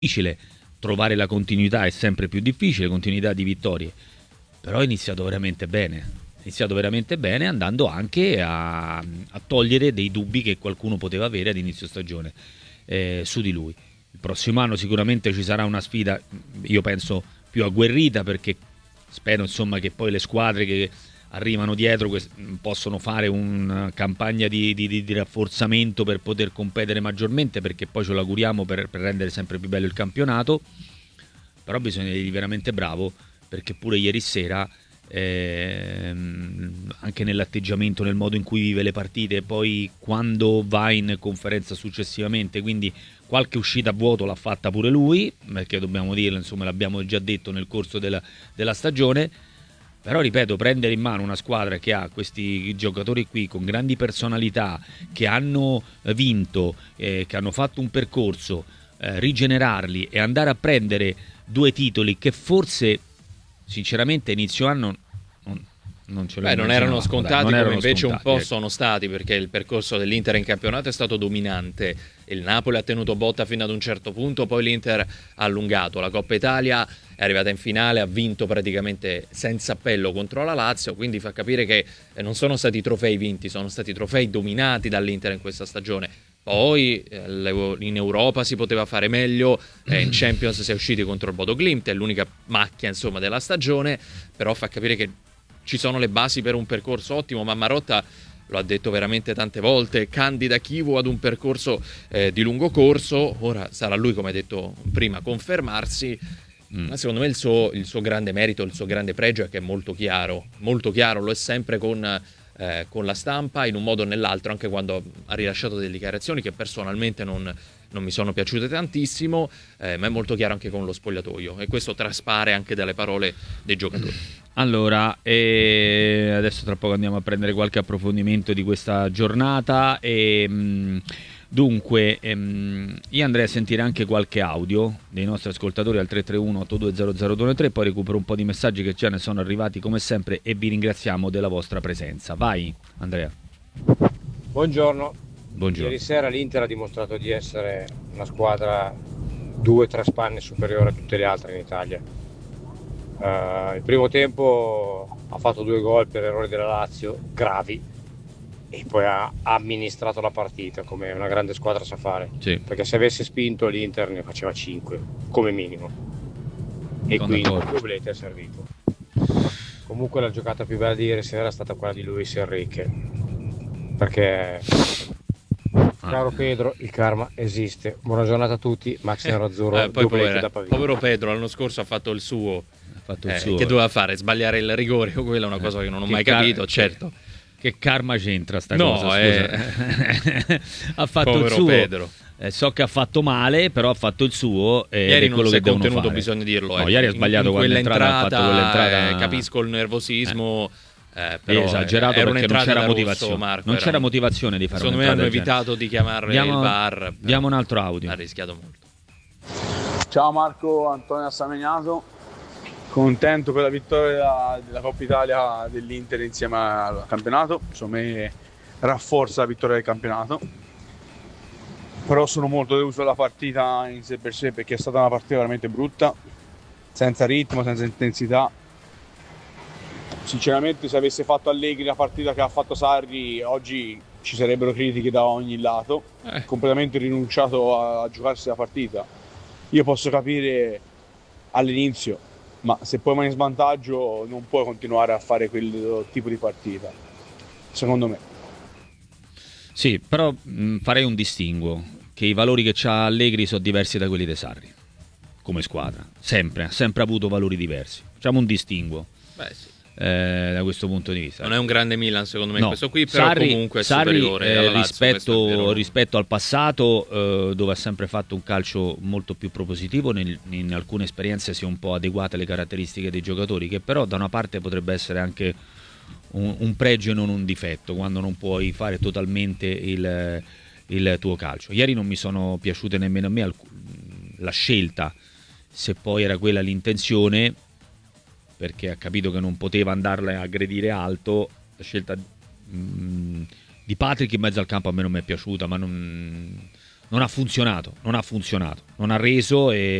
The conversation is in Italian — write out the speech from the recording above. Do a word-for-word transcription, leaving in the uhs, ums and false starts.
difficile, trovare la continuità è sempre più difficile, continuità di vittorie, però è iniziato veramente bene, è iniziato veramente bene andando anche a, a togliere dei dubbi che qualcuno poteva avere ad inizio stagione eh, su di lui. Il prossimo anno sicuramente ci sarà una sfida, io penso, più agguerrita, perché spero insomma che poi le squadre che arrivano dietro possono fare una campagna di, di, di rafforzamento per poter competere maggiormente, perché poi ce lo auguriamo per, per rendere sempre più bello il campionato. Però bisogna dirgli veramente bravo, perché pure ieri sera ehm, anche nell'atteggiamento, nel modo in cui vive le partite, poi quando va in conferenza successivamente, quindi qualche uscita a vuoto l'ha fatta pure lui, perché dobbiamo dirlo, insomma l'abbiamo già detto nel corso della, della stagione. Però ripeto, prendere in mano una squadra che ha questi giocatori qui con grandi personalità, che hanno vinto, eh, che hanno fatto un percorso, eh, rigenerarli e andare a prendere due titoli che forse sinceramente inizio anno non, non ce lo Beh, non erano scontati, dai, non come erano invece scontati, un po' ecco. sono stati, perché il percorso dell'Inter in campionato è stato dominante. Il Napoli ha tenuto botta fino ad un certo punto, poi l'Inter ha allungato. La Coppa Italia è arrivata in finale, ha vinto praticamente senza appello contro la Lazio, quindi fa capire che non sono stati trofei vinti, sono stati trofei dominati dall'Inter in questa stagione. Poi in Europa si poteva fare meglio, in Champions si è usciti contro il Bodo Glimt, è l'unica macchia insomma della stagione, però fa capire che ci sono le basi per un percorso ottimo. Ma Marotta lo ha detto veramente tante volte, candida Chivu ad un percorso eh, di lungo corso. Ora sarà lui, come hai detto prima, confermarsi. Mm. Ma secondo me il suo, il suo grande merito, il suo grande pregio è che è molto chiaro, molto chiaro, lo è sempre con, eh, con la stampa, in un modo o nell'altro, anche quando ha rilasciato delle dichiarazioni che personalmente non, non mi sono piaciute tantissimo, eh, ma è molto chiaro anche con lo spogliatoio, e questo traspare anche dalle parole dei giocatori. Allora, e adesso tra poco andiamo a prendere qualche approfondimento di questa giornata e mh, dunque ehm, io andrei a sentire anche qualche audio dei nostri ascoltatori al tre tre uno otto due zero zero due tre, poi recupero un po' di messaggi che già ne sono arrivati come sempre e vi ringraziamo della vostra presenza. Vai Andrea. Buongiorno. Buongiorno. Ieri sera l'Inter ha dimostrato di essere una squadra due o tre spanne superiore a tutte le altre in Italia. Uh, il primo tempo ha fatto due gol per errori della Lazio gravi e poi ha amministrato la partita come una grande squadra sa fare, sì. Perché se avesse spinto l'Inter ne faceva cinque come minimo e Sono quindi d'accordo. il doblete è servito. Comunque la giocata più bella di ieri sera è stata quella di Luis Enrique, perché caro Pedro, il karma esiste. Buona giornata a tutti. Max Nerazzurro, eh, poi doblete povera, da Pavia. povero Pedro l'anno scorso ha fatto il suo, fatto il eh, suo che doveva fare? Sbagliare il rigore? Quella è una cosa che non ho che mai car- capito, certo. Che karma c'entra sta no, cosa? Eh... ha fatto povero il suo. Pedro. Eh, so che ha fatto male, però ha fatto il suo. Eh, ieri è non quello si è che devono contenuto, fare. bisogna dirlo. No, eh. ieri ha sbagliato in, in quando è entrato, ha fatto quell'entrata. Eh, capisco il nervosismo. Eh, però è esagerato era perché non c'era motivazione. Rosso, Marco, non era... c'era motivazione di fare Secondo me hanno evitato genere. di chiamarle diamo, il V A R. Diamo un altro audio. Ha rischiato molto. Ciao Marco, Antonio Assamegnato. Contento per la vittoria della Coppa Italia dell'Inter insieme al campionato. Insomma, rafforza la vittoria del campionato. Però sono molto deluso dalla partita in sé per sé, perché è stata una partita veramente brutta, senza ritmo, senza intensità. Sinceramente, se avesse fatto Allegri la partita che ha fatto Sarri, oggi ci sarebbero critiche da ogni lato. Eh. Completamente rinunciato a, a giocarsi la partita. Io posso capire all'inizio, ma se poi vai in svantaggio non puoi continuare a fare quel tipo di partita, secondo me. Sì, però mh, farei un distinguo, che i valori che c'ha Allegri sono diversi da quelli di Sarri, come squadra, sempre, ha sempre avuto valori diversi. Facciamo un distinguo. Beh, sì. Eh, da questo punto di vista non è un grande Milan secondo me no. in questo qui, però Sarri, comunque è Sarri, superiore eh, alla Lazio, rispetto, rispetto al passato, eh, dove ha sempre fatto un calcio molto più propositivo. Nel, in alcune esperienze si è un po' adeguate alle caratteristiche dei giocatori, che però da una parte potrebbe essere anche un, un pregio e non un difetto, quando non puoi fare totalmente il, il tuo calcio. Ieri non mi sono piaciute nemmeno a me alc- la scelta, se poi era quella l'intenzione, perché ha capito che non poteva andarla a aggredire alto. La scelta mh, di Patrick in mezzo al campo a me non mi è piaciuta, ma non, non ha funzionato, non ha funzionato, non ha reso e